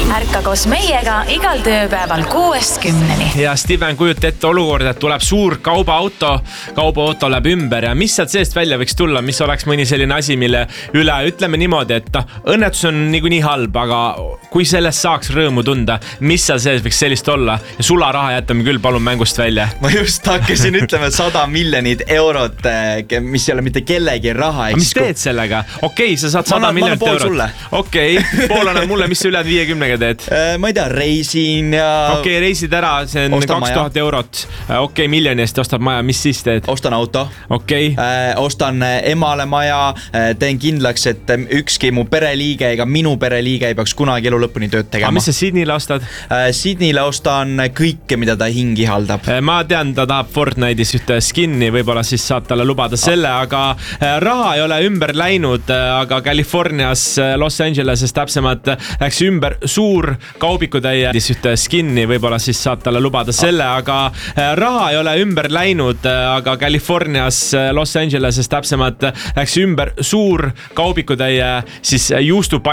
Ärka koos meiega igal tööpäeval 6-10. Ja Steven, kujuta ette olukord, et tuleb suur kaubaauto läheb ümber ja mis sealt seest välja võiks tulla, mis oleks mõni selline asi, mille üle ütleme niimoodi, et õnnetus on niikuinii halb, aga kui sellest saaks rõõmu tunda, mis seal sees võiks sellist olla ja sularaha jätame küll palun mängust välja. Ma just hakkasin ütlema 100 miljonit eurot, mis ei ole mitte kellegi raha. Mis teed sellega? Okei, sa saad 100 miljonit eurot. Okei, pool annab mulle, mis sa üle 50-ga teed? Ma ei tea, reisin ja... Okei, reisid ära, see on 2000 eurot. Okei, miljoni eest ostad maja, mis siis teed? Ostan auto. Okei. Ostan emale maja, teen kindlaks, et ükski mu pereliige ega minu pereliige ei peaks kunagi elu lõpuni tööd tegema. Aga mis sa Sydneyle ostad? Sydneyle ostan kõike, mida ta hingi haldab. Ma tean, ta tahab Fortnite'is ühte skinni, võib-olla siis saab talle lubada selle, aga raha ei ole ümber läinud, aga Californias, Los Angeleses täpsemalt läks ümber suur kaubikutäie ühte skinni, võib-olla siis saab talle lubada selle, aga raha ei ole ümber läinud, aga Californias, Los Angeleses täpsemalt läks ümber suur kaubikutäie siis juustupa